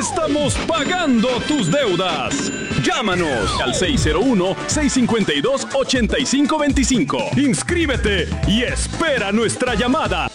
estamos pagando tus deudas. Llámanos al 601-652-8525. Inscríbete y espera nuestra llamada.